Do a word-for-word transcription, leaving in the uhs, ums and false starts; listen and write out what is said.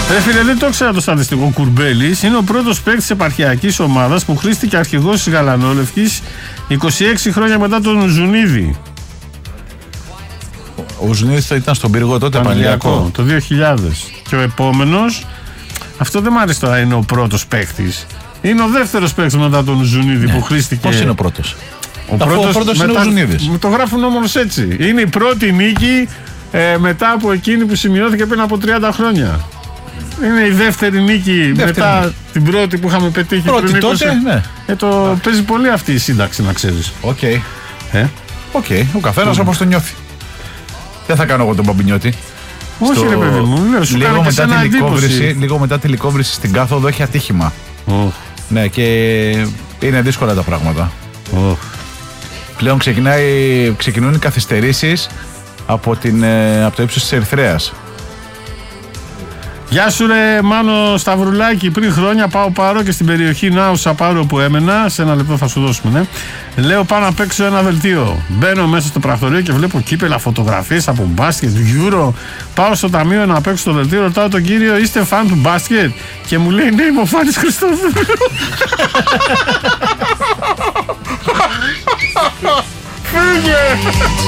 Ρε φίλε, δεν το ήξερα το στατιστικό. Κουρμπέλης είναι ο πρώτος παίκτης της επαρχιακής ομάδας που χρήστηκε αρχηγός της Γαλανόλευκης είκοσι έξι χρόνια μετά τον Ζουνίδη. Ο Ζουνίδης ήταν στον πύργο τότε, Πανηλιακό. Το δύο χιλιάδες. Και ο επόμενος, αυτό δεν μ' άρεσε τώρα, είναι ο πρώτος παίκτης. Είναι ο δεύτερος παίκτης μετά τον Ζουνίδη, ναι, που χρήστηκε. Πώς είναι ο πρώτος? Ο πρώτος, ο πρώτος μετά, είναι ο Ζουνίδης. Το γράφουν όμως έτσι. Είναι η πρώτη νίκη ε, μετά από εκείνη που σημειώθηκε πριν από τριάντα χρόνια. Είναι η δεύτερη νίκη δεύτερη μετά νίκη. Την πρώτη που είχαμε πετύχει πρώτη πριν τότε, ναι. Ε, το ah. παίζει πολύ αυτή η σύνταξη, να ξέρεις. Οκ. Okay. Ε? Okay. Ο καθένας mm. όπως το νιώθει. Δεν θα κάνω εγώ τον Μπαμπινιώτη. Όχι, στο... ρε παιδί μου, λέω, σου λίγο, μετά τη λικόβρηση, λίγο μετά τη λικόβρηση στην κάθοδο έχει ατύχημα. Oh. Ναι, και είναι δύσκολα τα πράγματα. Oh. Πλέον ξεκινάει, ξεκινούν οι καθυστερήσεις από, την, από το ύψος της Ερυθρέας. Γεια σου ρε Μάνο Σταυρουλάκη, πριν χρόνια πάω πάρω και στην περιοχή Νάουσα Πάρο που έμενα, σε ένα λεπτό θα σου δώσουμε, ναι. Λέω πάω να παίξω ένα δελτίο. Μπαίνω μέσα στο πρακτορείο και βλέπω κύπελα, φωτογραφίες από μπάσκετ, Euro. Πάω στο ταμείο να παίξω το δελτίο, ρωτάω τον κύριο, είστε φαν του μπάσκετ? Και μου λέει, ναι, είμαι ο Φάνης Χριστόφορου. Φύγε!